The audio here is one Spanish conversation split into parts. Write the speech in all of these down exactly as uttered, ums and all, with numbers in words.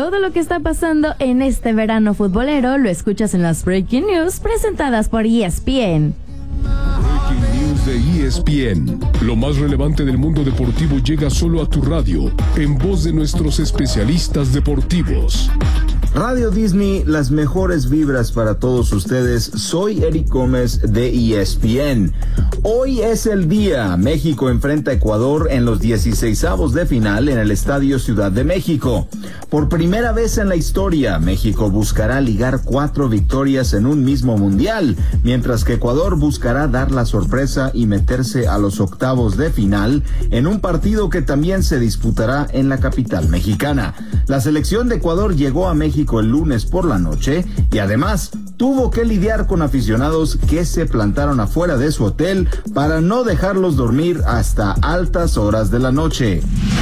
Todo lo que está pasando en este verano futbolero lo escuchas en las Breaking News presentadas por E S P N. Breaking News de E S P N. Lo más relevante del mundo deportivo llega solo a tu radio, en voz de nuestros especialistas deportivos. Radio Disney, las mejores vibras para todos ustedes. Soy Eric Gómez de E S P N. Hoy es el día. México enfrenta a Ecuador en los dieciseisavos de final en el Estadio Ciudad de México. Por primera vez en la historia, México buscará ligar cuatro victorias en un mismo mundial, mientras que Ecuador buscará dar la sorpresa y meterse a los octavos de final en un partido que también se disputará en la capital mexicana. La selección de Ecuador llegó a México el lunes por la noche y además tuvo que lidiar con aficionados que se plantaron afuera de su hotel para no dejarlos dormir hasta altas horas de la noche.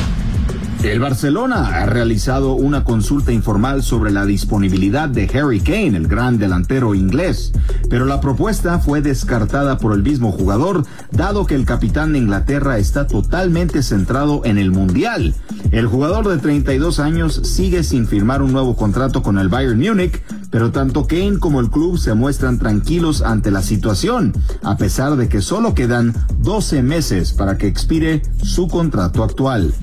El Barcelona ha realizado una consulta informal sobre la disponibilidad de Harry Kane, el gran delantero inglés, pero la propuesta fue descartada por el mismo jugador, dado que el capitán de Inglaterra está totalmente centrado en el Mundial. El jugador de treinta y dos años sigue sin firmar un nuevo contrato con el Bayern Múnich, pero tanto Kane como el club se muestran tranquilos ante la situación, a pesar de que solo quedan doce meses para que expire su contrato actual.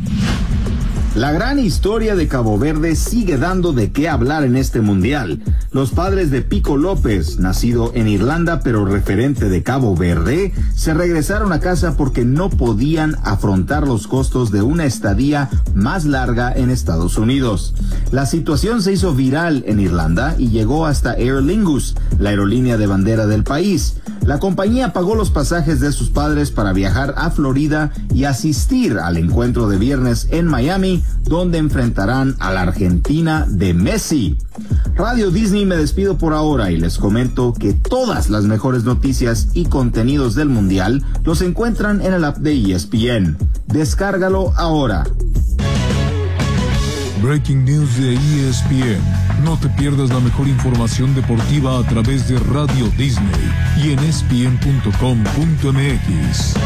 La gran historia de Cabo Verde sigue dando de qué hablar en este mundial. Los padres de Pico López, nacido en Irlanda pero referente de Cabo Verde, se regresaron a casa porque no podían afrontar los costos de una estadía más larga en Estados Unidos. La situación se hizo viral en Irlanda y llegó hasta Aer Lingus, la aerolínea de bandera del país. La compañía pagó los pasajes de sus padres para viajar a Florida y asistir al encuentro de viernes en Miami, donde enfrentarán a la Argentina de Messi. Radio Disney, me despido por ahora y les comento que todas las mejores noticias y contenidos del Mundial los encuentran en el app de E S P N. Descárgalo ahora. Breaking News de E S P N. No te pierdas la mejor información deportiva a través de Radio Disney y en E S P N punto com punto M X.